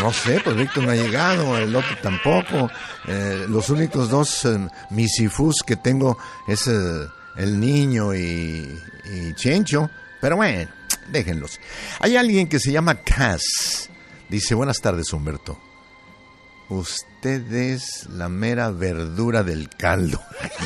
No sé, pues Víctor no ha llegado, el otro tampoco. Los únicos dos misifus que tengo es el niño y Chencho. Pero bueno, déjenlos. Hay alguien que se llama Cass. Dice, buenas tardes, Humberto. Usted es la mera verdura del caldo.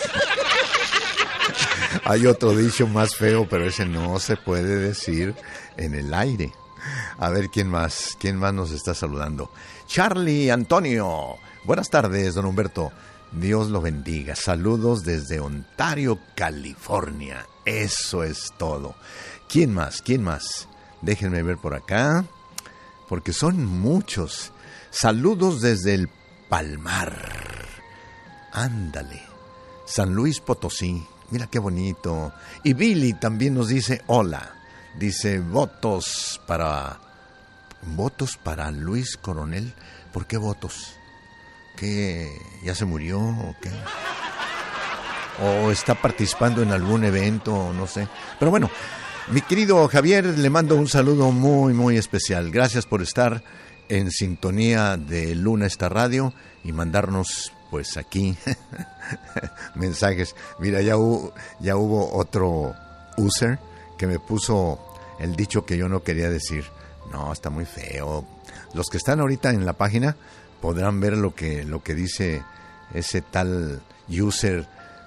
Hay otro dicho más feo, pero ese no se puede decir en el aire. A ver, ¿quién más nos está saludando? Charlie Antonio. Buenas tardes, don Humberto. Dios lo bendiga. Saludos desde Ontario, California. Eso es todo. ¿Quién más? Déjenme ver por acá, porque son muchos. Saludos desde el Palmar. Ándale. San Luis Potosí. Mira qué bonito. Y Billy también nos dice hola. Dice votos para Luis Coronel. ¿Por qué votos? ¿Qué? ¿Ya se murió o qué? ¿O está participando en algún evento? No sé. Pero bueno, mi querido Javier, le mando un saludo muy, muy especial. Gracias por estar en sintonía de Luna Esta Radio y mandarnos, pues aquí, mensajes. Mira, ya hubo otro user que me puso el dicho que yo no quería decir. No, está muy feo. Los que están ahorita en la página podrán ver lo que dice ese tal user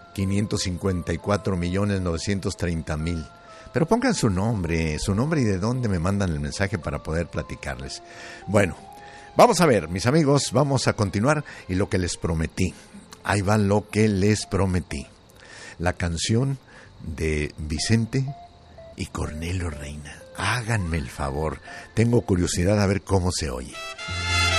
554.930.000. Pero pongan su nombre y de dónde me mandan el mensaje para poder platicarles. Bueno, vamos a ver, mis amigos, vamos a continuar y lo que les prometí. Ahí va lo que les prometí. La canción de Vicente y Cornelio Reina. Háganme el favor, tengo curiosidad a ver cómo se oye.